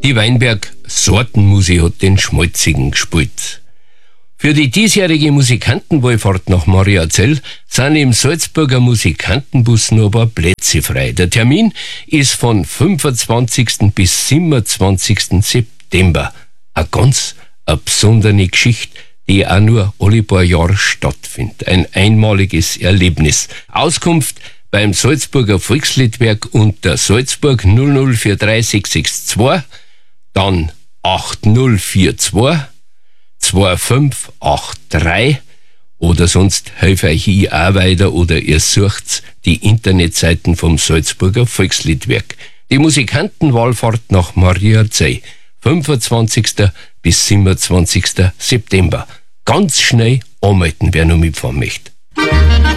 Die Weinberg-Sortenmusik hat den Schmalzigen gespielt. Für die diesjährige Musikantenwallfahrt nach Mariazell sind im Salzburger Musikantenbus noch ein paar Plätze frei. Der Termin ist von 25. bis 27. September. Eine ganz besondere Geschichte, die auch nur alle paar Jahre stattfindet. Ein einmaliges Erlebnis. Auskunft beim Salzburger Volksliedwerk unter Salzburg 0043662, dann 8042 2583 oder sonst helfe ich auch weiter oder ihr sucht die Internetseiten vom Salzburger Volksliedwerk. Die Musikantenwallfahrt nach Mariazell, 25. bis 27. September. Ganz schnell anmelden, wer noch mitfahren möchte.